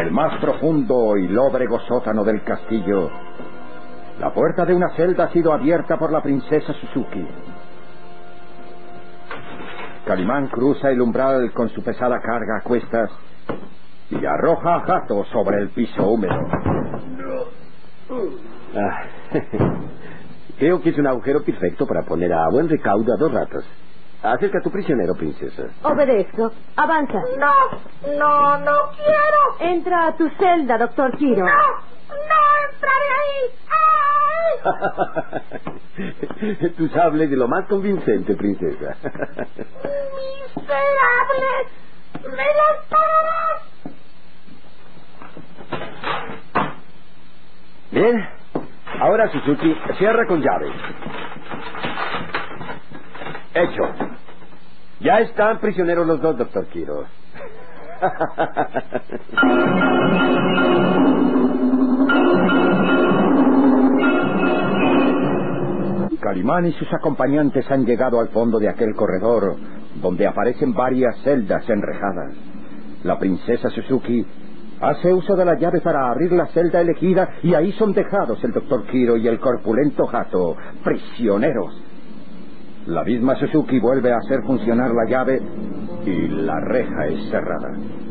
el más profundo y lóbrego sótano del castillo, la puerta de una celda ha sido abierta por la princesa Suzuki. Calimán cruza el umbral con su pesada carga a cuestas y arroja a Hato sobre el piso húmedo. Creo que es un agujero perfecto para poner a buen recaudo a 2 ratas. Acerca a tu prisionero, princesa. Obedezco. Avanza. No quiero. Entra a tu celda, doctor Kiro. No entraré ahí. Tu sable es de lo más convincente, princesa. Miserable. ¡Me las pagarás! Bien. Ahora, Suzuki, cierra con llave. Hecho. Ya están prisioneros los 2, doctor Kiro. Calimán y sus acompañantes han llegado al fondo de aquel corredor, donde aparecen varias celdas enrejadas. La princesa Suzuki hace uso de la llave para abrir la celda elegida y ahí son dejados el doctor Kiro y el corpulento Hato, prisioneros. La misma Suzuki vuelve a hacer funcionar la llave y la reja es cerrada.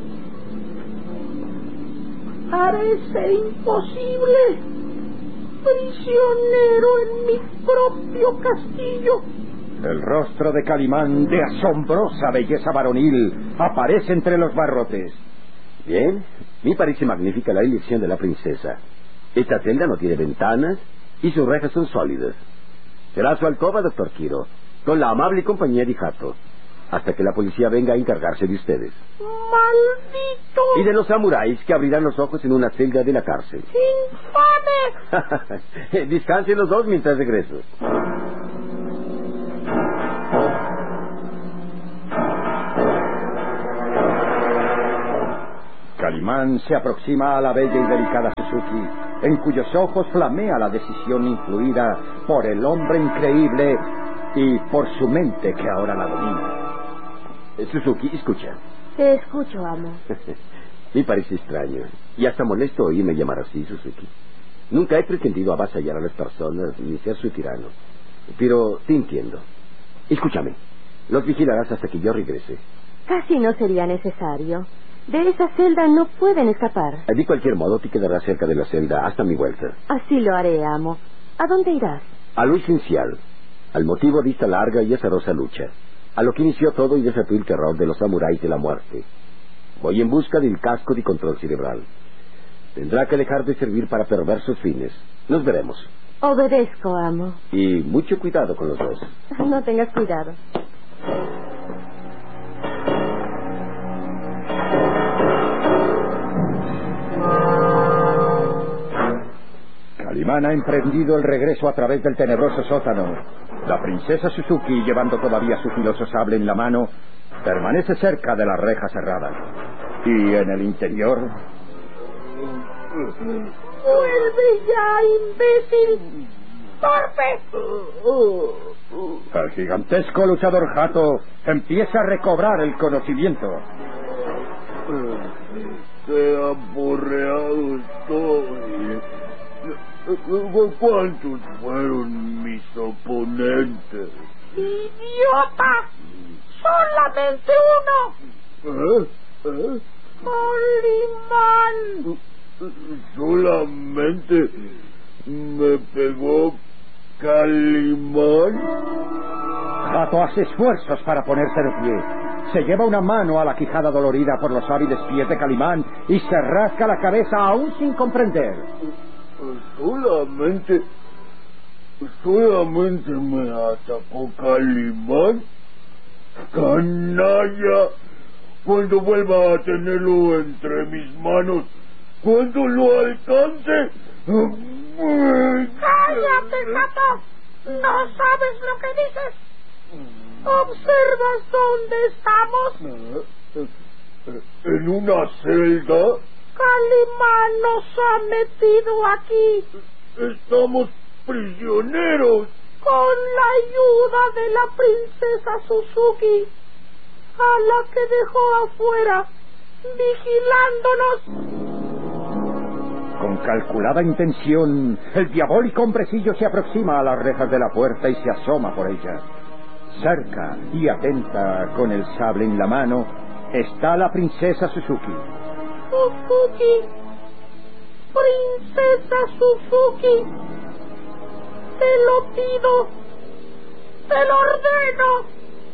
Parece imposible. Prisionero en mi propio castillo. El rostro de Calimán, de asombrosa belleza varonil, aparece entre los barrotes. Bien, me parece magnífica la elección de la princesa. Esta celda no tiene ventanas y sus rejas son sólidas. Será su alcoba, doctor Kiro, con la amable compañía de Hato, hasta que la policía venga a encargarse de ustedes. ¡Maldito! Y de los samuráis que abrirán los ojos en una celda de la cárcel. ¡Infame! Descansen los 2 mientras regreso. Calimán se aproxima a la bella y delicada Suzuki, en cuyos ojos flamea la decisión influida por el hombre increíble y por su mente que ahora la domina. Suzuki, escucha. Te escucho, amo. Me parece extraño y hasta molesto oírme llamar así, Suzuki. Nunca he pretendido avasallar a las personas ni ser su tirano. Pero te entiendo. Escúchame. Los vigilarás hasta que yo regrese. Casi no sería necesario. De esa celda no pueden escapar. De cualquier modo, te quedarás cerca de la celda hasta mi vuelta. Así lo haré, amo. ¿A dónde irás? A lo esencial. Al motivo de esta larga y azarosa lucha. A lo que inició todo y desató el terror de los samuráis de la muerte. Voy en busca del casco de control cerebral. Tendrá que dejar de servir para perversos fines. Nos veremos. Obedezco, amo. Y mucho cuidado con los 2. No tengas cuidado. Calimán ha emprendido el regreso a través del tenebroso sótano. La princesa Suzuki, llevando todavía su filoso sable en la mano, permanece cerca de la reja cerrada. Y en el interior... ¡Vuelve ya, imbécil! ¡Torpe! El gigantesco luchador Hato empieza a recobrar el conocimiento. ¡Qué aporreado estoy! ¿Cuántos fueron mis oponentes? ¡Idiota! ¡Solamente uno! ¡Calimán! ¿Solamente me pegó Calimán? Hato hace esfuerzos para ponerse de pie. Se lleva una mano a la quijada dolorida por los hábiles pies de Calimán y se rasca la cabeza aún sin comprender. Solamente me atacó Calimán. ¡Canalla! Cuando vuelva a tenerlo entre mis manos, cuando lo alcance... ¡Cállate, Hato! ¡No sabes lo que dices! ¿Observas dónde estamos? ¿En una celda? Calimán nos ha metido aquí. Estamos prisioneros. Con la ayuda de la princesa Suzuki, a la que dejó afuera, vigilándonos. Con calculada intención, el diabólico hombrecillo se aproxima a las rejas de la puerta y se asoma por ella. Cerca y atenta, con el sable en la mano, está la princesa Suzuki. Suzuki, princesa Suzuki, te lo pido, te lo ordeno,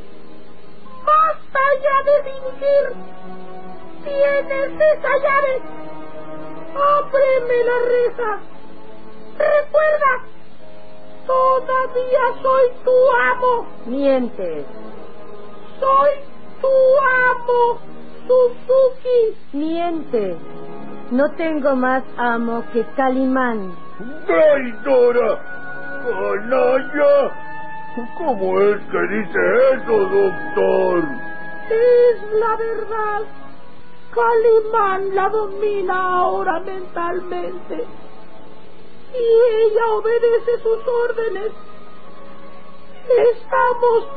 basta ya de fingir. Tienes esa llave, ábreme la reja. Recuerda, todavía soy tu amo. Mientes. Soy tu amo, Suzuki. Mientes. No tengo más amo que Calimán. ¡Traidora! ¡Canalla! ¿Cómo es que dice eso, doctor? Es la verdad. Calimán la domina ahora mentalmente. Y ella obedece sus órdenes. Estamos